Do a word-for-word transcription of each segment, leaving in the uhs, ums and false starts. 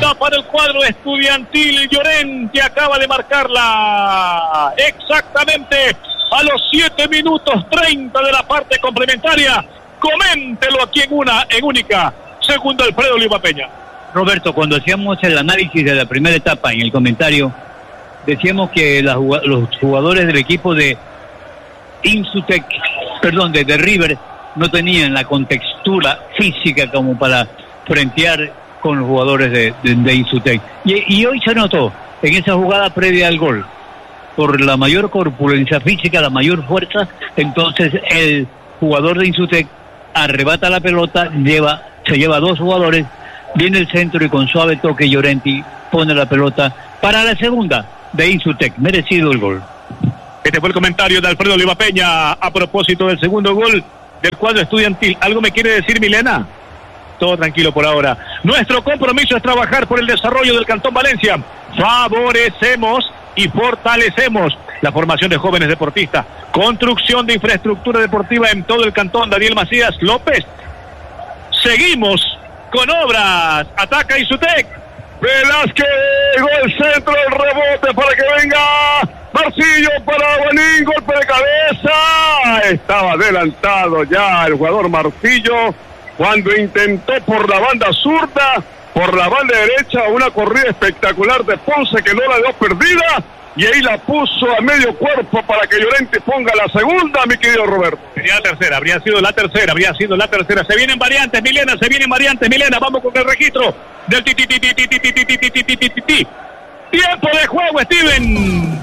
pelota para el cuadro estudiantil. Llorente acaba de marcarla exactamente a los siete minutos treinta de la parte complementaria. Coméntelo aquí en una, en única. Segundo Alfredo Oliva Peña. Roberto, cuando hacíamos el análisis de la primera etapa en el comentario, decíamos que la, los jugadores del equipo de Insutec, perdón, de, de River, no tenían la contextura física como para frentear con los jugadores de, de, de Insutec. Y, y hoy se notó en esa jugada previa al gol, por la mayor corpulencia física, la mayor fuerza, entonces el jugador de Insutec arrebata la pelota, lleva, se lleva a dos jugadores, viene el centro y con suave toque Llorente pone la pelota para la segunda de Insutec, merecido el gol. Este fue el comentario de Alfredo Oliva Peña a propósito del segundo gol del cuadro estudiantil. ¿Algo me quiere decir, Milena? Todo tranquilo por ahora. Nuestro compromiso es trabajar por el desarrollo del Cantón Valencia. Favorecemos y fortalecemos la formación de jóvenes deportistas. Construcción de infraestructura deportiva en todo el cantón. Daniel Macías López. Seguimos con obras. Ataca Insutec. Velázquez, gol centro, el rebote para que venga Marcillo para Guanín, golpe de cabeza. Estaba adelantado ya el jugador Marcillo cuando intentó por la banda zurda, por la banda derecha, una corrida espectacular de Ponce que no la dio perdida, y ahí la puso a medio cuerpo para que Llorente ponga la segunda, mi querido Roberto. Sería la tercera, habría sido la tercera, habría sido la tercera. Se vienen variantes, Milena, se vienen variantes, Milena. Vamos con el registro del ti ti ti ti ti ti ti ti ti ti ti ti. Tiempo de juego, Steven.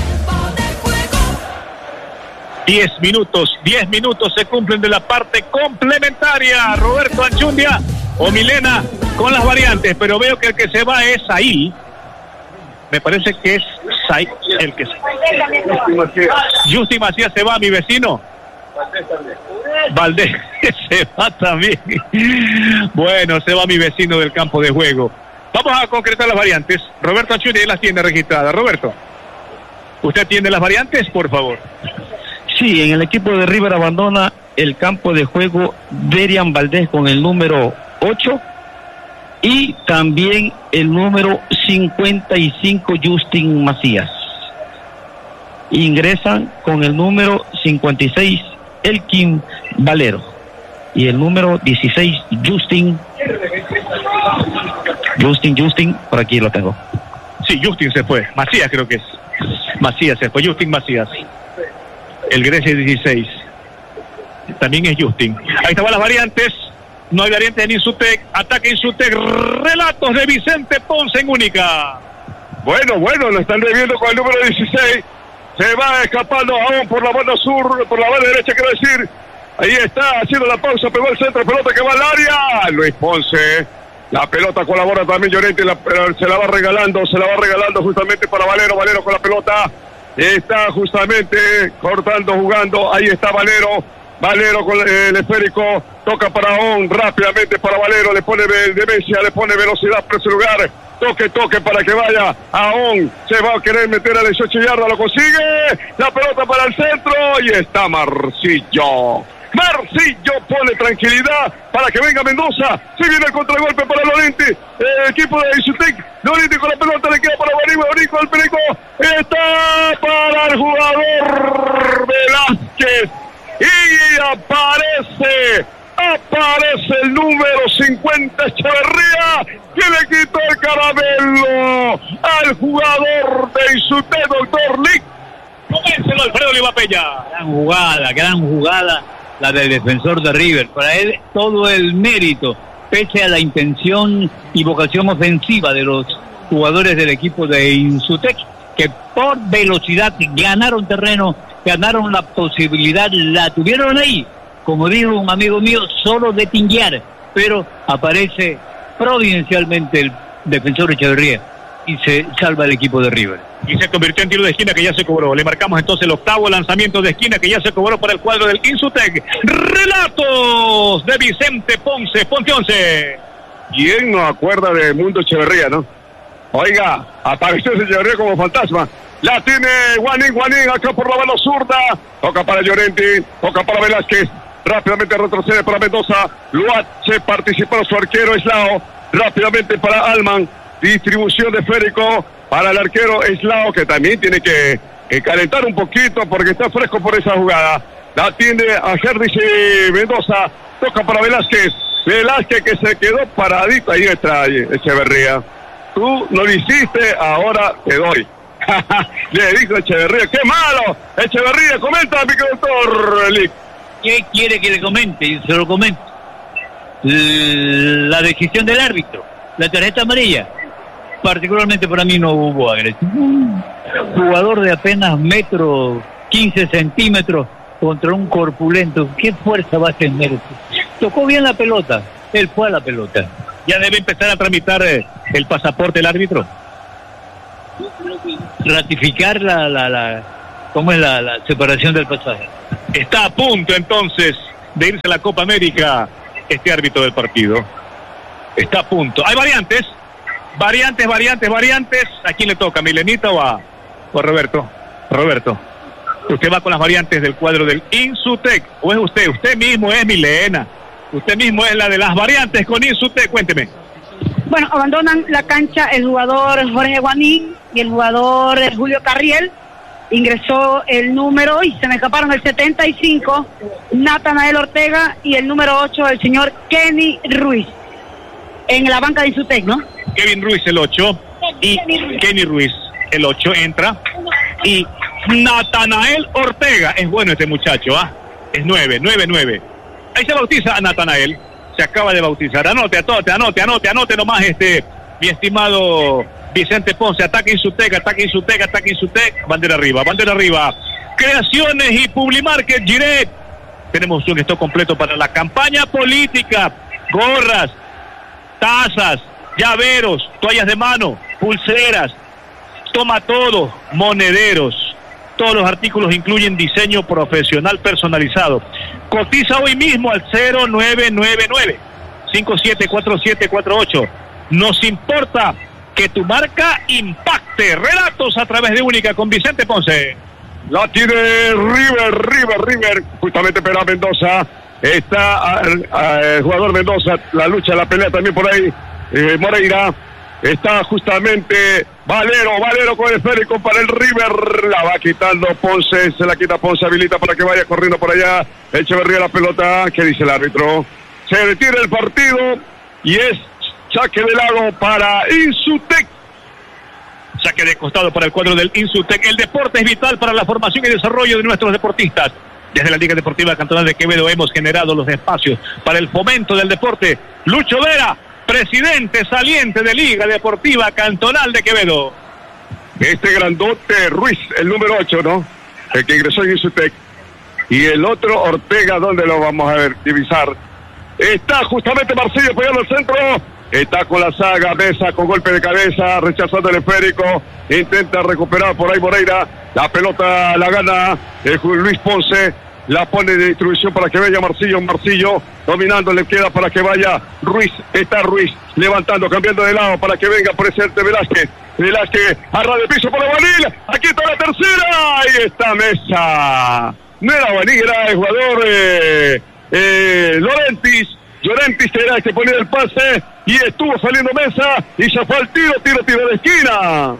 Diez minutos, diez minutos se cumplen de la parte complementaria. Roberto Anchundia o Milena con las variantes, pero veo que el que se va es ahí. Me parece que es Sai el que se va. Justin Macías se va, mi vecino. Valdés se va también. Bueno, se va mi vecino del campo de juego. Vamos a concretar las variantes. Roberto Anchundia las tiene registradas. Roberto, ¿usted tiene las variantes, por favor? Sí, en el equipo de River abandona el campo de juego Derian Valdés con el número ocho y también el número cincuenta y cinco Justin Macías. Ingresan con el número cincuenta y seis Elkin Valero y el número dieciséis Justin Justin Justin por aquí lo tengo. Sí, Justin se fue. Macías creo que es. Macías se fue. Justin Macías. El Grecia dieciséis. También es Justin. Ahí estaban las variantes. No hay variantes en Insutec. Ataque Insutec. Relatos de Vicente Ponce en única. Bueno, bueno, lo están reviendo con el número dieciséis. Se va escapando aún por la banda sur, por la banda derecha, quiero decir. Ahí está, haciendo la pausa, pegó el centro, pelota que va al área. Luis Ponce. La pelota colabora también Llorente, la, se la va regalando, se la va regalando justamente para Valero. Valero con la pelota. Está justamente cortando, jugando. Ahí está Valero. Valero con el esférico. Toca para On. Rápidamente para Valero. Le pone demencia, le pone velocidad por ese lugar. Toque, toque para que vaya a On. Se va a querer meter a dieciocho yardas. Lo consigue. La pelota para el centro. Y está Marcillo. Marcillo pone tranquilidad para que venga Mendoza. Se viene el contragolpe para Lorente. El equipo de Insutec. Lorente con la pelota le queda para Guarín. Guarín con el perico. Está para el jugador Velázquez. Y aparece. Aparece el número cincuenta Echeverría. Que le quitó el caramelo al jugador de Insutec, doctor Lick. Coménselo, Alfredo Oliva Peña. Gran jugada, gran jugada la del defensor de River. Para él todo el mérito, pese a la intención y vocación ofensiva de los jugadores del equipo de Insutec, que por velocidad ganaron terreno, ganaron la posibilidad, la tuvieron ahí, como dijo un amigo mío, solo de tinguear, pero aparece providencialmente el defensor Echeverría y se salva el equipo de River. Y se convirtió en tiro de esquina que ya se cobró. Le marcamos entonces el octavo lanzamiento de esquina que ya se cobró para el cuadro del Insutec. Relatos de Vicente Ponce. Ponte once. ¿Quién nos acuerda de Mundo Echeverría, no? Oiga, apareció ese Echeverría como fantasma. La tiene Guanín, Guanín acá por la banda zurda. Toca para Llorente, toca para Velázquez. Rápidamente retrocede para Mendoza. Luat se participa su arquero Islao. Rápidamente para Alman. distribución de esférico para el arquero Eslao, que también tiene que, que calentar un poquito porque está fresco por esa jugada. La tiene a Gerdis Mendoza, toca para Velázquez. Velázquez que se quedó paradito ahí está Echeverría. Tú no lo hiciste, ahora te doy. Le dijo Echeverría, ¡qué malo! Echeverría, comenta, mi doctor Lick. ¿Qué quiere que le comente? Se lo comento. La decisión del árbitro, la tarjeta amarilla. Particularmente para mí no hubo agresión. Jugador de apenas metro quince centímetros contra un corpulento. ¿Qué fuerza va a tener? Tocó bien la pelota. Él fue a la pelota. Ya debe empezar a tramitar eh, el pasaporte el árbitro. Ratificar la, la, la ¿cómo es la, la separación del pasaje? Está a punto entonces de irse a la Copa América este árbitro del partido. Está a punto. Hay variantes. Variantes, variantes, variantes. ¿A quién le toca? ¿Milenita o a, o a Roberto? Roberto. Usted va con las variantes del cuadro del Insutec. ¿O es usted? Usted mismo es Milena. Usted mismo es la de las variantes con Insutec. Cuénteme. Bueno, abandonan la cancha el jugador Jorge Guanín y el jugador Julio Carriel. Ingresó el número, y se me escaparon, el setenta y cinco, Natanael Ortega, y el número ocho, el señor Kenny Ruiz. En la banca de Insutec, ¿no? Kevin Ruiz el ocho y Kenny Ruiz el ocho entra. Y Natanael Ortega, es bueno este muchacho, ¿ah? ¿eh? Es nueve, nueve, nueve. Ahí se bautiza a Natanael. Se acaba de bautizar. Anote, anote, anote, anote, anote nomás, este, mi estimado Vicente Ponce. Ataque Insutec, ataque Insutec, ataque Insutec. Bandera arriba, bandera arriba. Creaciones y Publimarket Giret. Tenemos un stock completo para la campaña política. Gorras, tazas, llaveros, toallas de mano, pulseras. Toma todo, monederos. Todos los artículos incluyen diseño profesional personalizado. Cotiza hoy mismo al cero nueve nueve nueve, cinco siete cuatro siete cuatro ocho. Nos importa que tu marca impacte. Relatos a través de Única con Vicente Ponce. La tiene River, River, River. Justamente para Mendoza. Está el jugador Mendoza. La lucha, la pelea también por ahí. Eh, Moreira. Está justamente Valero, Valero con el esférico para el River. La va quitando Ponce, se la quita Ponce, habilita para que vaya corriendo por allá. Echeverría la pelota. ¿Qué dice el árbitro? Se retira el partido y es saque de lado para Insutec. Saque de costado para el cuadro del Insutec. El deporte es vital para la formación y desarrollo de nuestros deportistas. Desde la Liga Deportiva Cantonal de Quevedo hemos generado los espacios para el fomento del deporte. Lucho Vera, presidente saliente de Liga Deportiva Cantonal de Quevedo. Este grandote Ruiz, el número ocho, ¿no? El que ingresó en Insutec. Y el otro Ortega, ¿dónde lo vamos a ver? Divisar. Está justamente Marcillo pegando al centro. Está con la saga, Mesa con golpe de cabeza, rechazando el esférico. Intenta recuperar por ahí Moreira. La pelota la gana eh, Luis Ponce. La pone de distribución para que vaya Marcillo, Marcillo dominando, le queda para que vaya Ruiz, está Ruiz levantando, cambiando de lado para que venga presente Velázquez, Velázquez a ras de piso para Guanín, aquí está la tercera, ahí está Mesa, no era Guanín, era el jugador eh, eh, Lorentis, Llorentis era el que ponía el pase y estuvo saliendo Mesa y se fue al tiro, tiro, tiro de esquina.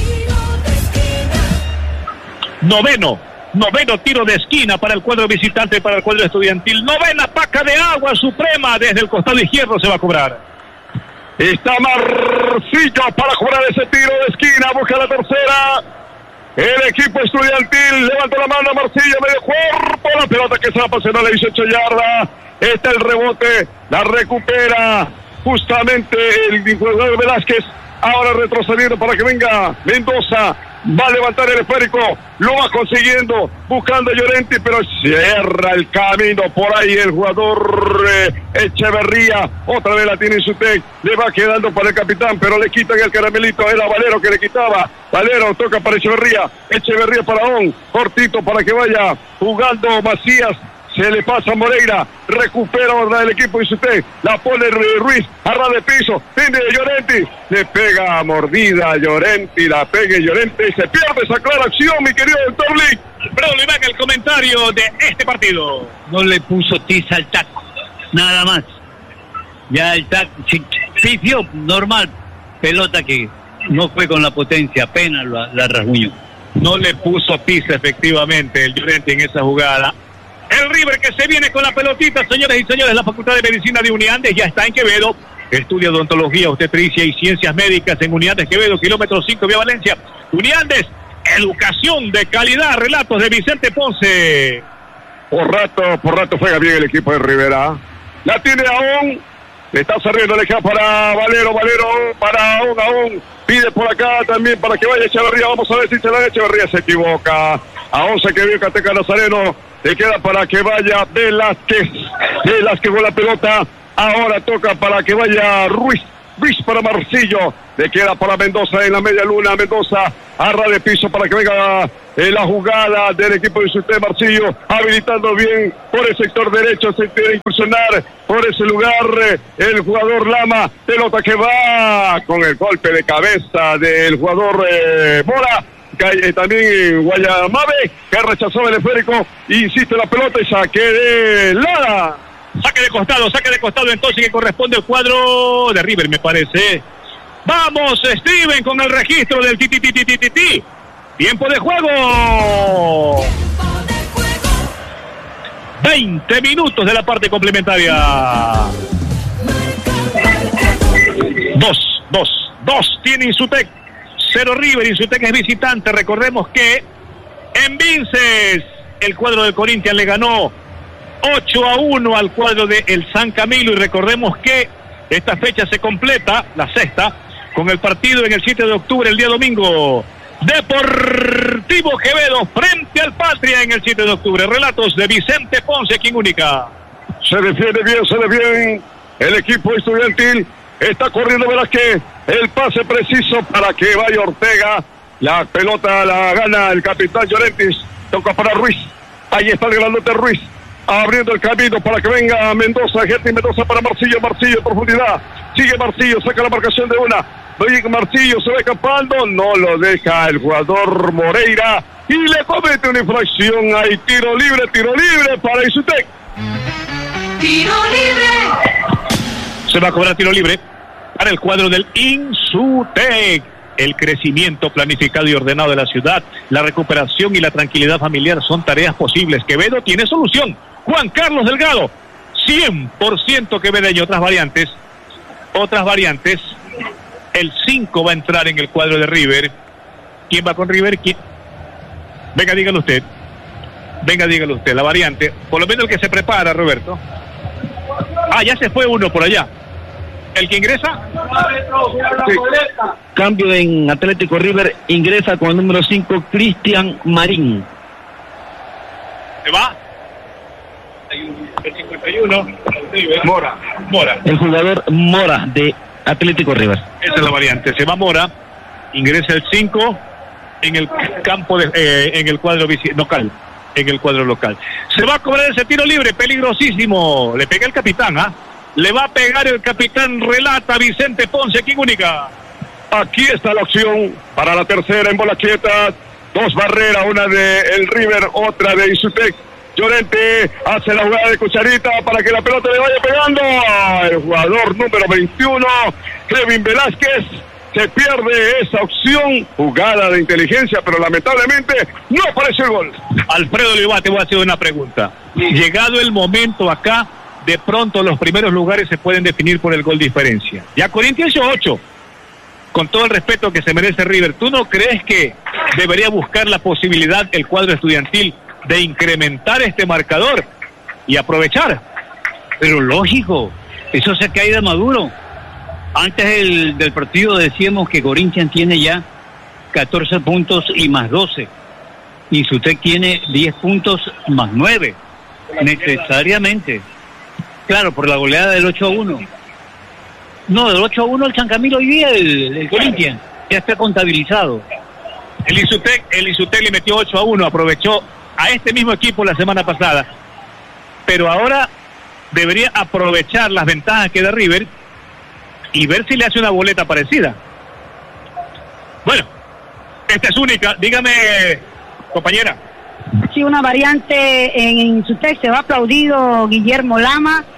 Noveno. Noveno tiro de esquina para el cuadro visitante, para el cuadro estudiantil. Novena paca de agua suprema. Desde el costado izquierdo se va a cobrar. Está Marcillo para cobrar ese tiro de esquina. Busca la tercera. El equipo estudiantil levanta la mano. Marcillo, medio cuerpo. La pelota que se va pasando a la dieciocho yardas. Está el rebote. La recupera justamente el jugador Velázquez. Ahora retrocediendo para que venga Mendoza. Va a levantar el esférico, lo va consiguiendo, buscando a Llorenti, pero cierra el camino por ahí el jugador eh, Echeverría. Otra vez la tiene Insutec, le va quedando para el capitán, pero le quitan el caramelito. Era Valero que le quitaba. Valero toca para Echeverría, Echeverría para On, cortito para que vaya jugando Macías. Se le pasa a Moreira, recupera ahora el equipo Insutec, la pone Ruiz, a ras de piso, tiene Llorenti, le pega mordida a Llorenti, la pega Llorenti y se pierde esa clara acción, mi querido doctor Lick. Braulio Vaca, el comentario de este partido. No le puso tiza al taco, nada más. Ya el taco, pifió, normal, pelota que no fue con la potencia, apenas la, la rasguñó. No le puso pisa efectivamente el Llorente en esa jugada. El River que se viene con la pelotita, señores y señores. La Facultad de Medicina de Uniandes ya está en Quevedo. Estudia odontología, obstetricia y ciencias médicas en Uniandes, Quevedo, kilómetro cinco, vía Valencia. Uniandes, educación de calidad. Relatos de Vicente Ponce. Por rato, por rato juega bien el equipo de Rivera. La tiene aún. Le está saliendo, le queda para Valero, Valero, para aún, aún. Pide por acá también para que vaya Echeverría. Vamos a ver si se la Echeverría se equivoca. Aún se quedó Cateca Nazareno. Le queda para que vaya Velázquez. Velázquez con la pelota. Ahora toca para que vaya Ruiz. Ruiz para Marcillo. Le queda para Mendoza en la media luna. Mendoza arra de piso para que venga eh, la jugada del equipo de Insutek. Marcillo habilitando bien por el sector derecho. Se quiere incursionar por ese lugar eh, el jugador Lama. Pelota que va con el golpe de cabeza del jugador eh, Mora. Eh, también Guayamabe, que rechazó el esférico, insiste la pelota y saque de Lara. Saque de costado, saque de costado entonces que corresponde al cuadro de River, me parece. Vamos, Steven, con el registro del ti, ti, ti, ti, ti, ti, ti. Tiempo de juego. veinte minutos de la parte complementaria. Dos, dos, dos tiene Insutek. Cero River, Insutek es visitante. Recordemos que en Vinces el cuadro de Corinthians le ganó ocho a uno al cuadro de el San Camilo, y recordemos que esta fecha se completa, la sexta, con el partido en el siete de octubre, el día domingo. Deportivo Quevedo frente al Patria en el siete de octubre. Relatos de Vicente Ponce, quien única. Se defiende bien, se defiende bien el equipo estudiantil. Está corriendo Velázquez, el pase preciso para que vaya Ortega. La pelota la gana el capitán Llorente. Toca para Ruiz. Ahí está el grandote Ruiz, abriendo el camino para que venga Mendoza. Gerti Mendoza para Marcillo. Marcillo en profundidad. Sigue Marcillo, saca la marcación de una. Marcillo se va escapando. No lo deja el jugador Moreira. Y le comete una infracción. Hay tiro libre, tiro libre para Insutek. Tiro libre. Se va a cobrar tiro libre para el cuadro del Insutek. El crecimiento planificado y ordenado de la ciudad, la recuperación y la tranquilidad familiar son tareas posibles. Quevedo tiene solución. Juan Carlos Delgado, cien por ciento quevedeño. Otras variantes, otras variantes. El cinco va a entrar en el cuadro de River. ¿Quién va con River? ¿Quién? Venga, dígalo usted. Venga, dígalo usted. La variante, por lo menos el que se prepara, Roberto. Ah, ya se fue uno por allá. ¿El que ingresa? Sí. Cambio en Atlético River, ingresa con el número cinco, Cristian Marín. ¿Se va? El cincuenta y uno, Mora. Mora. El jugador Mora de Atlético River. Esa es la variante. Se va Mora, ingresa el cinco en el campo de, eh, en el cuadro local. En el cuadro local. Se va a cobrar ese tiro libre, peligrosísimo. Le pega el capitán, ¿ah? ¿eh? Le va a pegar el capitán, relata Vicente Ponce, ¿quién única? Aquí está la opción para la tercera en bola quieta. Dos barreras, una de el River, otra de Insutek. Llorente hace la jugada de cucharita para que la pelota le vaya pegando. El jugador número veintiuno, Kevin Velázquez. Se pierde esa opción, jugada de inteligencia, pero lamentablemente no aparece el gol. Alfredo Oliva, te voy a hacer una pregunta. Llegado el momento acá, de pronto los primeros lugares se pueden definir por el gol diferencia. Ya Corinthians ocho, con todo el respeto que se merece River, ¿tú no crees que debería buscar la posibilidad el cuadro estudiantil de incrementar este marcador y aprovechar? Pero lógico, eso se cae de Maduro. Antes del, del partido decíamos que Corinthians tiene ya catorce puntos y más doce. Insutek tiene diez puntos más nueve. Necesariamente. Claro, por la goleada del ocho a uno. No, del ocho a uno el San Camilo hoy día, el, el Corinthians. Ya está contabilizado. El Insutek, el Insutek le metió ocho a uno, aprovechó a este mismo equipo la semana pasada. Pero ahora debería aprovechar las ventajas que da River y ver si le hace una boleta parecida. Bueno, esta es única. Dígame, compañera. Sí, una variante en Insutek. Se va aplaudido Guillermo Lama.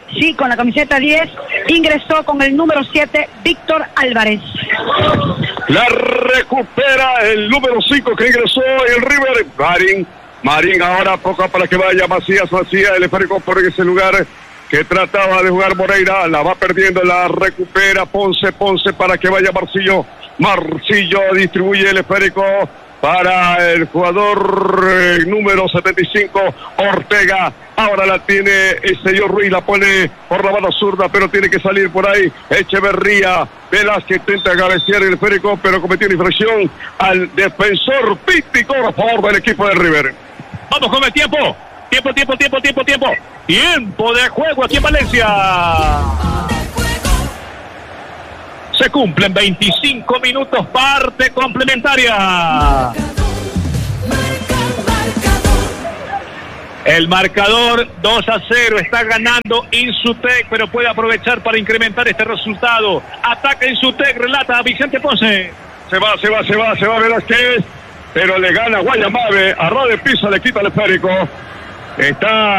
Sí, con la camiseta diez ingresó con el número siete, Víctor Álvarez. La recupera el número cinco que ingresó el River, Marín. Marín ahora poco para que vaya Macías, Macías, el esférico por ese lugar que trataba de jugar Moreira, la va perdiendo, la recupera Ponce, Ponce para que vaya Marcillo. Marcillo distribuye el esférico para el jugador eh, número setenta y cinco, Ortega. Ahora la tiene el señor Ruiz, la pone por la banda zurda, pero tiene que salir por ahí Echeverría. Velázquez intenta cabecear el esférico, pero cometió una infracción al defensor Pítico a favor del equipo de River. Vamos con el tiempo. Tiempo, tiempo, tiempo, tiempo, tiempo. Tiempo de juego aquí en Valencia. Se cumplen veinticinco minutos, parte complementaria. El marcador dos a cero, está ganando Insutec, pero puede aprovechar para incrementar este resultado. Ataca Insutec, relata a Vicente Ponce. Se va, se va, se va, se va Velázquez, pero le gana Guayamabe, a ras de piso le quita el esférico. Está